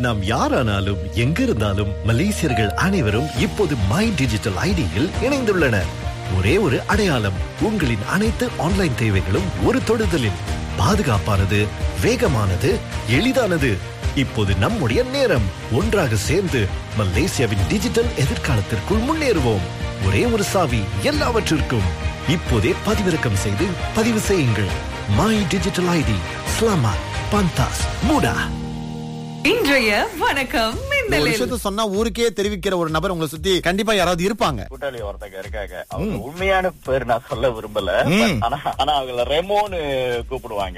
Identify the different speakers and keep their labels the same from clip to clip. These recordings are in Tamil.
Speaker 1: நாம் யாரானாலும் எங்கிருந்தாலும் மலேசியர்கள் அனைவரும் இப்போது மை டிஜிட்டல் ஐடியில் இணைந்துள்ளனர். ஒரே ஒரு அடையாளம், உங்களின் அனைத்து ஆன்லைன் தேவைகளும் ஒரு தொடுதலில். பாதுகாப்பானது, வேகமானது, எளிதானது. இப்போது நம்முடைய நேரம். ஒன்றாக சேர்ந்து மலேசியாவின் டிஜிட்டல் எதிர்காலத்திற்குள் முன்னேறுவோம். ஒரே ஒரு சாவி எல்லாவற்றிற்கும். இப்போதே பதிவிறக்கம் செய்து பதிவு செய்யுங்கள். My digital ID. ஸ்லாமாட், பந்தாஸ், மூடா.
Speaker 2: இன்றைய வணக்கம்
Speaker 3: ஒரு விஷயத்த சொன்னா ஊருக்கே தெரிவிக்கிற ஒரு நபர் உங்களை சுத்தி கண்டிப்பா யாராவது இருப்பாங்க.
Speaker 4: கூட்டாளி ஒருத்தங்க இருக்காங்க. அவங்க உண்மையான பேர் நான் சொல்ல விரும்பல. ஆனா அவங்கள ரெமோன்னு கூப்பிடுவாங்க.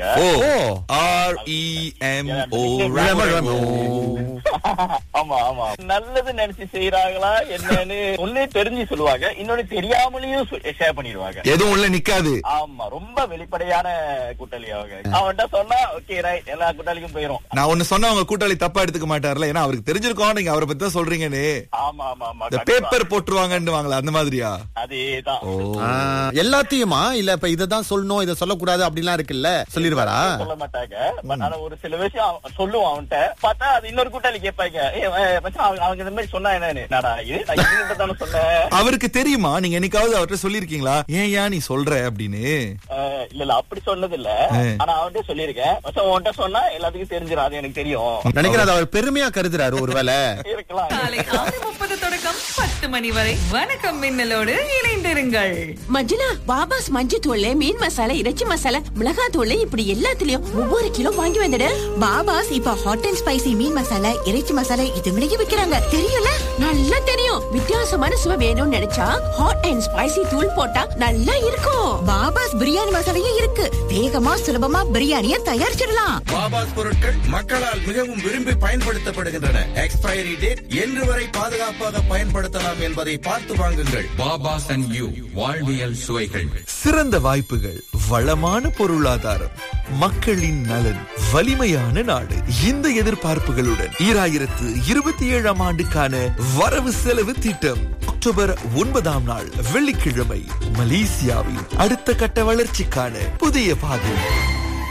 Speaker 4: ஆமா ஆமா. நல்லது நினைச்சு செய்யறாங்களா என்னன்னு ஒண்ணு தெரிஞ்சு சொல்லுவாங்க, இன்னொன்னு தெரியாமலையும் ஷேர் பண்ணிடுவாங்க.
Speaker 5: எதுவும் உள்ள நிக்காது.
Speaker 4: ஆமா, ரொம்ப வெளிப்படையான கூட்டாளி அவங்க. அவன்கிட்ட சொன்னா ஓகே ரைட், எல்லா கூட்டாளிக்கும் போயிரும்.
Speaker 5: நான் ஒண்ணு சொன்னா அவங்க கூட்டாளி தப்பா எடுத்துக்க மாட்டார்ல, ஏன்னா அவருக்கு தெரிஞ்சிருக்கோம் நீங்க அவரை பத்தி தான் சொல்றீங்கன்னு.
Speaker 4: ஆமா ஆமா ஆமா.
Speaker 5: இந்த பேப்பர் போட்டுருவாங்கன்னு வாங்களா, அந்த மாதிரியா?
Speaker 4: அதேதான்.
Speaker 3: எல்லாத்தையுமா இல்ல இப்ப இததான் சொல்லணும் இதை சொல்லக்கூடாது அப்படிலாம் இருக்குல்ல, சொல்லிடுவாரா?
Speaker 4: சொல்ல மாட்டாங்க. ஆனா ஒரு சில விஷயம் சொல்லுவான் அவன்கிட்ட, பார்த்தா அது இன்னொரு கூட்டாளி கேட்பாங்க, அவங்க இந்த மாதிரி சொன்னா என்னன்னு. சொன்னேன்.
Speaker 5: அவருக்கு தெரியுமா? நீங்க என்னைக்காவது அவர்கிட்ட சொல்லிருக்கீங்களா, ஏன் நீ சொல்ற அப்படின்னு?
Speaker 4: இல்ல அப்படி சொன்னது இல்ல. ஆனா அவன்கிட்ட சொல்லிருக்கேன். உன்கிட்ட சொன்னா எல்லாத்துக்கும் தெரிஞ்சிடும், அது எனக்கு தெரியும்
Speaker 3: நினைக்கிறேன். அவர் பெருமையா கருதுறாரு ஒருவேளை.
Speaker 4: இருக்கலாம்.
Speaker 2: காலை 6:30 தொடக்கம் 10 மணி வரை வணக்கம் மின்னலோடு இணைந்திருங்கள்.
Speaker 6: மஞ்சுளா, பாபாஸ் மஞ்சள் தூள், மீன் மசாலா, இறைச்சி மசாலா, மிளகாய் தூள், இப்படி எல்லாத்துலயும் ஒவ்வொரு கிலோ வாங்கி வந்துடு. பாபாஸ் இப்ப ஹாட் அண்ட் ஸ்பைசி மீன் மசாலா, இறைச்சி மசாலா இதுங்களையும் விக்கிறாங்க. தெரியல? நல்லா தெரியும். வித்தியாசமான சுவை வேணும்னு நினைச்சா ஹாட் அண்ட் ஸ்பைசி தூள் போட்டா நல்லா இருக்கும். பாபாஸ் பிரியாணி மசாலையும் இருக்கு. வேகமா சுலபமா பிரியாணியை தயாரிச்சிடலாம்.
Speaker 7: பாபாஸ் பொருட்கள் மக்களால் மிகவும் விரும்பி பயன்படுத்தப்படுகின்றன. எக்ஸ்பைரி டேட் என்று வரை பாதுகாப்பாக பயன்படுத்தலாம் என்பதை பார்த்து வாங்குங்கள். பாபாஸ் அண்ட் யூ, வாழ்வியல் சுவைகள்.
Speaker 5: சிறந்த வாய்ப்புகள், வளமான பொருளாதாரம், மக்களின் நலன், வலிமையான நாடு. இந்த எதிர்பார்ப்புகளுடன் 2027 ஆண்டுக்கான வரவு செலவு திட்டம் அக்டோபர் 9 வெள்ளிக்கிழமை மலேசியாவின் அடுத்த கட்ட வளர்ச்சிக்கான புதிய பாதை.